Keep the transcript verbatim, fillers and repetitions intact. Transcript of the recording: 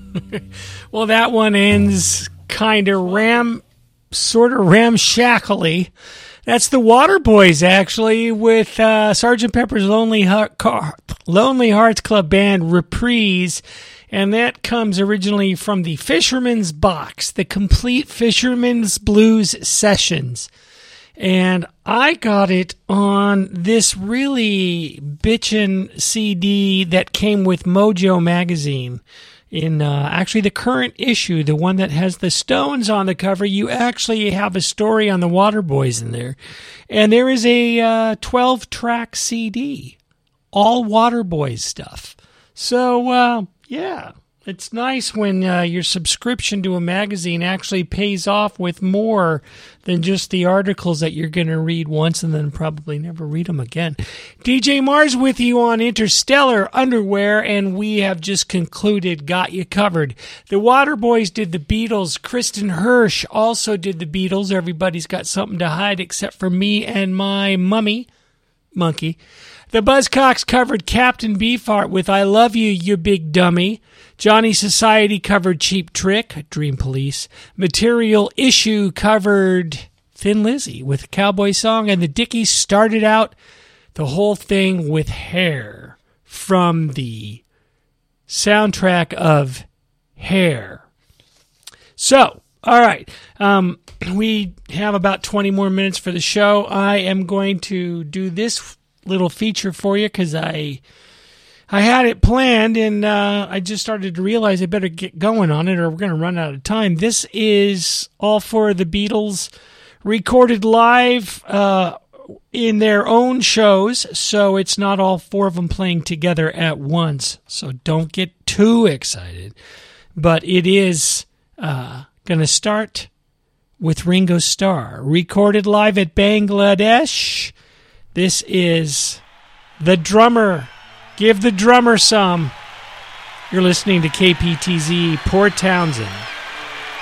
Well, that one ends kind of ram, sort of ramshackly. That's the Waterboys, actually, with uh, Sergeant Pepper's Lonely, Heart, Car- Lonely Hearts Club Band Reprise. And that comes originally from the Fisherman's Box, the Complete Fisherman's Blues Sessions. And I got it on this really bitchin' C D that came with Mojo magazine. In uh, actually the current issue, the one that has the Stones on the cover, you actually have a story on the Waterboys in there. And there is a uh, twelve-track C D, all Waterboys stuff. So, uh, yeah, it's nice when uh, your subscription to a magazine actually pays off with more than just the articles that you're going to read once and then probably never read them again. D J Mars with you on Interstellar Underwear, and we have just concluded Got You Covered. The Waterboys did the Beatles. Kristen Hirsch also did the Beatles. Everybody's got something to hide except for me and my mummy, Monkey. The Buzzcocks covered Captain Beefheart with I Love You, You Big Dummy. Johnny Society covered Cheap Trick, Dream Police. Material Issue covered Thin Lizzy with Cowboy Song. And the Dickies started out the whole thing with Hair from the soundtrack of Hair. So, all right. Um, we have about twenty more minutes for the show. I am going to do this little feature for you because I I had it planned and uh, I just started to realize I better get going on it or we're going to run out of time. This is all for the Beatles recorded live uh, in their own shows, so it's not all four of them playing together at once. So don't get too excited. But it is uh, going to start with Ringo Starr, recorded live at Bangladesh. This is The Drummer. Give the drummer some. You're listening to K P T Z, Port Townsend.